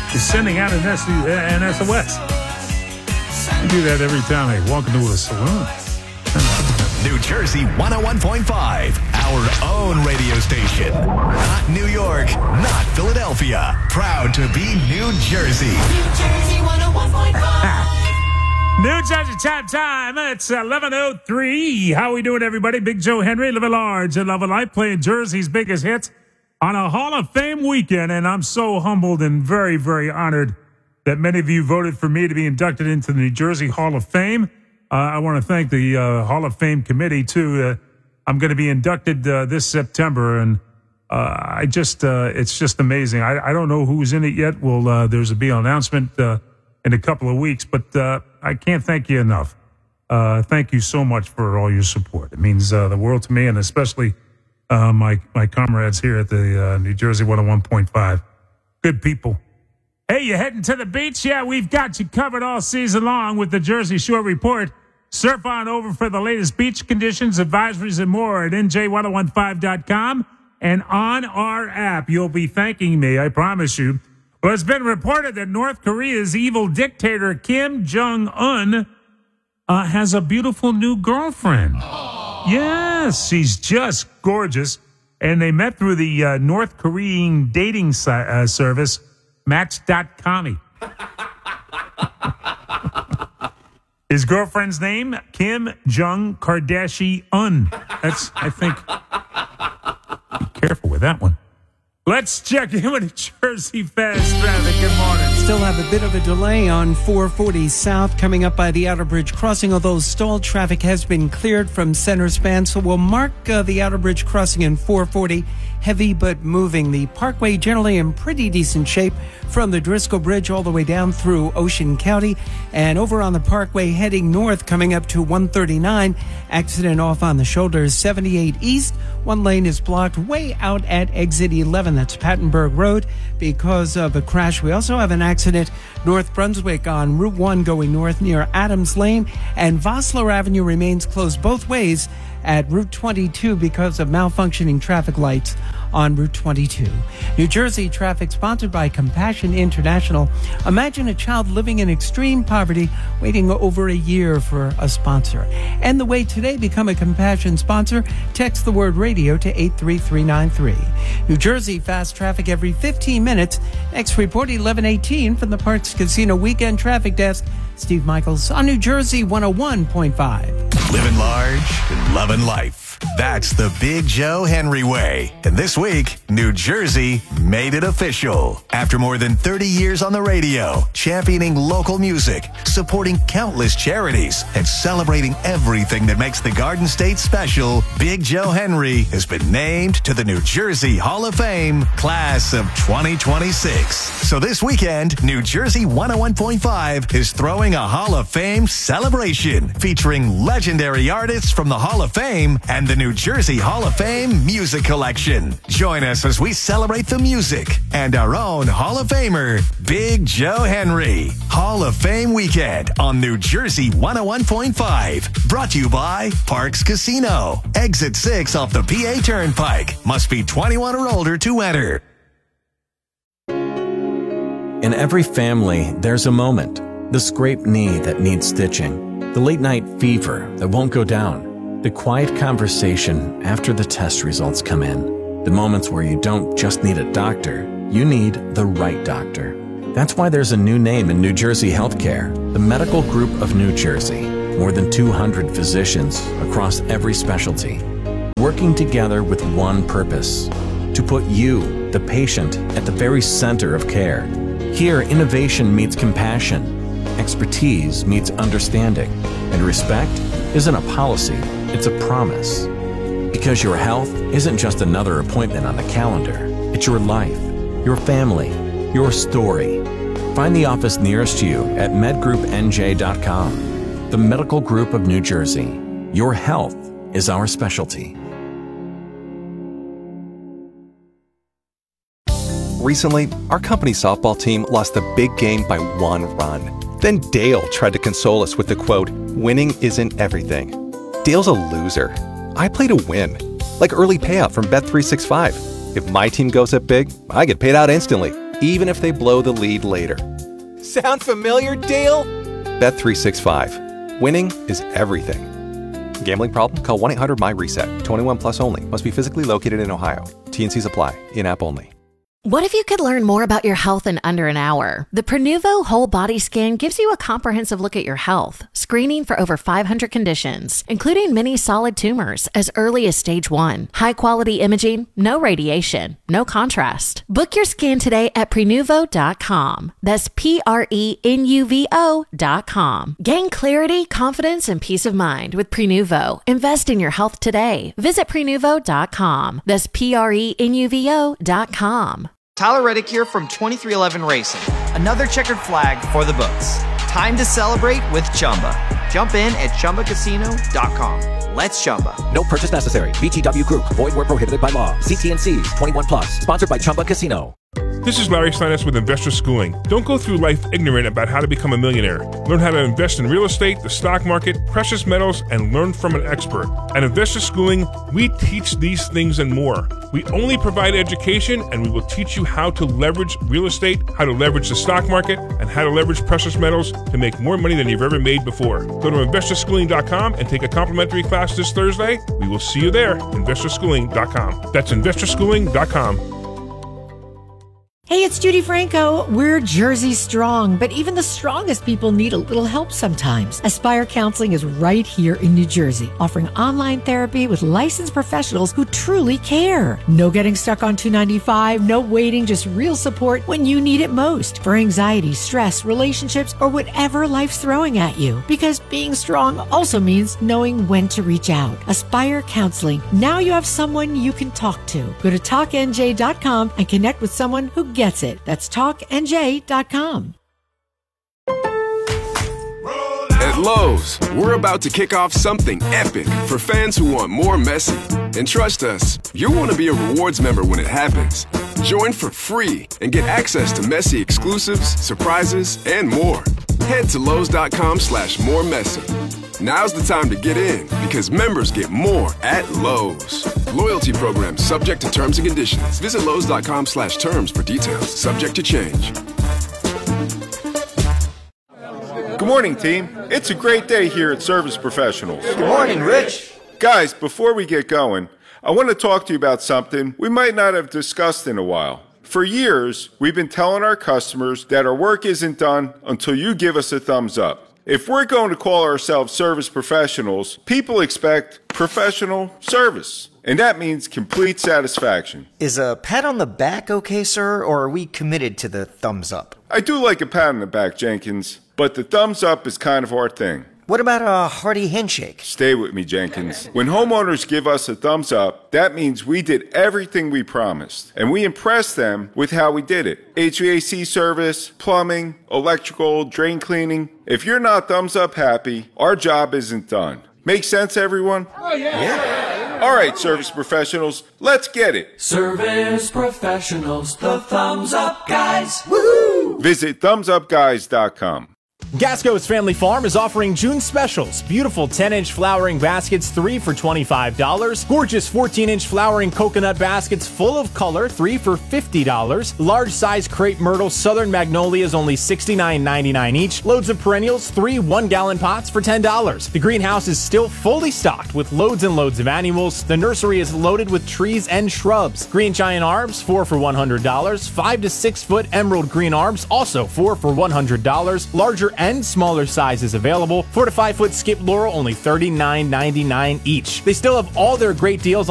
is sending out an SOS. I do that every time I walk into a saloon. New Jersey 101.5, our own radio station. Not New York, not Philadelphia. Proud to be New Jersey. New Jersey 101.5. New Jersey time. It's 11:03. How we doing, everybody? Big Joe Henry, living large and loving life, playing Jersey's biggest hits on a Hall of Fame weekend. And I'm so humbled and very, very honored that many of you voted for me to be inducted into the New Jersey Hall of Fame. I want to thank the Hall of Fame committee, too. I'm going to be inducted this September, and it's just amazing. I don't know who's in it yet. Well, there's be an announcement in a couple of weeks, but I can't thank you enough. Thank you so much for all your support. It means the world to me, and especially my comrades here at the New Jersey 101.5. Good people. Hey, you heading to the beach? Yeah, we've got you covered all season long with the Jersey Shore Report. Surf on over for the latest beach conditions, advisories, and more at NJ1015.com and on our app. You'll be thanking me, I promise you. Well, it's been reported that North Korea's evil dictator Kim Jong-un has a beautiful new girlfriend. Yes, she's just gorgeous. And they met through the North Korean dating service, Match.com. His girlfriend's name, Kim Jong Kardashian. That's, I think, be careful with that one. Let's check in with Jersey Fast Traffic. Good morning. Still have a bit of a delay on 440 South coming up by the Outer Bridge Crossing, although stalled traffic has been cleared from center span. So we'll mark the Outer Bridge Crossing in 440. Heavy but moving. The Parkway generally in pretty decent shape from the Driscoll Bridge all the way down through Ocean County. And over on the Parkway heading north coming up to 139. Accident off on the shoulders 78 East. One lane is blocked way out at exit 11. That's Pattenberg Road because of a crash. We also have an accident North Brunswick on Route 1 going north near Adams Lane. And Vossler Avenue remains closed both ways at Route 22 because of malfunctioning traffic lights on Route 22. New Jersey traffic sponsored by Compassion International. Imagine a child living in extreme poverty waiting over a year for a sponsor. And the way today, become a Compassion sponsor. Text the word radio to 83393. New Jersey fast traffic every 15 minutes. Next report 11:18 from the Parks Casino Weekend Traffic Desk. Steve Michaels on New Jersey 101.5. Living large and loving life. That's the Big Joe Henry way. And this week, New Jersey made it official. After more than 30 years on the radio, championing local music, supporting countless charities, and celebrating everything that makes the Garden State special, Big Joe Henry has been named to the New Jersey Hall of Fame class of 2026. So this weekend, New Jersey 101.5 is throwing a Hall of Fame celebration featuring legendary artists from the Hall of Fame and the New Jersey Hall of Fame Music Collection. Join us as we celebrate the music and our own Hall of Famer, Big Joe Henry. Hall of Fame Weekend on New Jersey 101.5. Brought to you by Parks Casino. Exit 6 off the PA Turnpike. Must be 21 or older to enter. In every family, there's a moment. The scraped knee that needs stitching. The late night fever that won't go down. The quiet conversation after the test results come in. The moments where you don't just need a doctor, you need the right doctor. That's why there's a new name in New Jersey healthcare, the Medical Group of New Jersey. More than 200 physicians across every specialty, working together with one purpose, to put you, the patient, at the very center of care. Here, innovation meets compassion, expertise meets understanding, and respect isn't a policy, it's a promise. Because your health isn't just another appointment on the calendar. It's your life, your family, your story. Find the office nearest you at medgroupnj.com. The Medical Group of New Jersey. Your health is our specialty. Recently, our company softball team lost a big game by 1 run. Then Dale tried to console us with the quote, "Winning isn't everything." Dale's a loser. I play to win. Like early payout from Bet365. If my team goes up big, I get paid out instantly. even if they blow the lead later. Sound familiar, Dale? Bet365. Winning is everything. Gambling problem? Call 1-800-MY-RESET. 21 plus only. Must be physically located in Ohio. T&Cs apply. In-app only. What if you could learn more about your health in under an hour? The Prenuvo Whole Body Scan gives you a comprehensive look at your health, screening for over 500 conditions, including many solid tumors as early as stage 1. High-quality imaging, no radiation, no contrast. Book your scan today at Prenuvo.com. That's Prenuvo.com. Gain clarity, confidence, and peace of mind with Prenuvo. Invest in your health today. Visit Prenuvo.com. That's Prenuvo.com. Tyler Reddick here from 2311 Racing. Another checkered flag for the books. Time to celebrate with Chumba. Jump in at ChumbaCasino.com. Let's Chumba. No purchase necessary. VGW Group. Void where prohibited by law. See T&Cs. 21 plus. Sponsored by Chumba Casino. This is Larry Steinitz with Investor Schooling. Don't go through life ignorant about how to become a millionaire. Learn how to invest in real estate, the stock market, precious metals, and learn from an expert. At Investor Schooling, we teach these things and more. We only provide education, and we will teach you how to leverage real estate, how to leverage the stock market, and how to leverage precious metals to make more money than you've ever made before. Go to investorschooling.com and take a complimentary class this Thursday. We will see you there. investorschooling.com. That's investorschooling.com. Hey, it's Judy Franco. We're Jersey strong, but even the strongest people need a little help sometimes. Aspire Counseling is right here in New Jersey, offering online therapy with licensed professionals who truly care. No getting stuck on $295, no waiting, just real support when you need it most for anxiety, stress, relationships, or whatever life's throwing at you. Because being strong also means knowing when to reach out. Aspire Counseling. Now you have someone you can talk to. Go to talknj.com and connect with someone who gets it. That's talknj.com. At Lowe's, we're about to kick off something epic for fans who want more Messi. And trust us, you'll want to be a rewards member when it happens. Join for free and get access to Messi exclusives, surprises, and more. Head to Lowe's.com/moremessy. Now's the time to get in because members get more at Lowe's. Loyalty program subject to terms and conditions. Visit Lowe's.com/terms for details. Subject to change. Good morning, team. It's a great day here at Service Professionals. Good morning, Rich. Guys, before we get going, I want to talk to you about something we might not have discussed in a while. For years, we've been telling our customers that our work isn't done until you give us a thumbs up. If we're going to call ourselves service professionals, people expect professional service, and that means complete satisfaction. Is a pat on the back okay, sir, or are we committed to the thumbs up? I do like a pat on the back, Jenkins, but the thumbs up is kind of our thing. What about a hearty handshake? Stay with me, Jenkins. When homeowners give us a thumbs up, that means we did everything we promised. And we impressed them with how we did it. HVAC service, plumbing, electrical, drain cleaning. If you're not thumbs up happy, our job isn't done. Make sense, everyone? Oh, yeah. All right, service professionals, let's get it. Service professionals, the thumbs up guys. Woo! Visit thumbsupguys.com. Gasco's Family Farm is offering June specials. Beautiful 10-inch flowering baskets, 3 for $25. Gorgeous 14-inch flowering coconut baskets full of color, 3 for $50. Large size crepe myrtle Southern Magnolias, only $69.99 each. Loads of perennials, 3 1-gallon pots for $10. The greenhouse is still fully stocked with loads and loads of annuals. The nursery is loaded with trees and shrubs. Green giant arbs, 4 for $100. 5 to 6 foot emerald green arbs, also 4 for $100. Larger and smaller sizes available. 4 to 5 foot skip laurel, only $39.99 each. They still have all their great deals